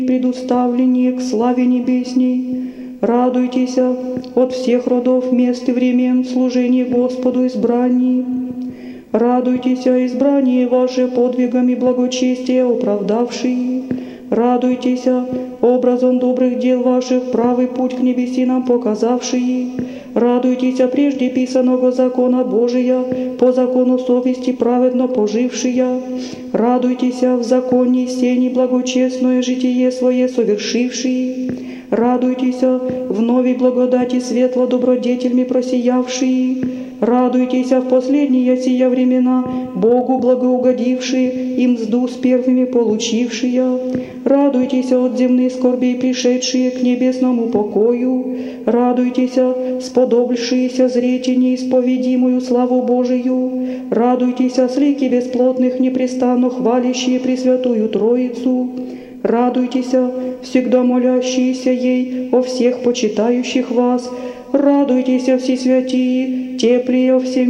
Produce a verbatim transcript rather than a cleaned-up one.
предуставленные к славе небесней. Радуйтесь от всех родов, мест и времен служения Господу избрании. Радуйтесь, избрание ваше подвигами благочестия оправдавшие. Радуйтесь, образом добрых дел ваших правый путь к небесинам показавшие. Радуйтесь, прежде писаного закона Божия, по закону совести праведно пожившия. Радуйтесь, в законе сени благочестное житие свое совершившие. Радуйтесь, в новой благодати светло добродетельми просиявшие. Радуйтесь, в последние сия времена Богу благоугодившие и мзду с первыми получившие. Радуйтесь от земных скорбей пришедшие к небесному покою. Радуйтесь, сподобившиеся зреть неисповедимую славу Божию. Радуйтесь, слики бесплотных непрестанно хвалящие Пресвятую Троицу. Радуйтесь, всегда молящиеся ей о всех почитающих вас. Радуйтесь, все святые, теплые всем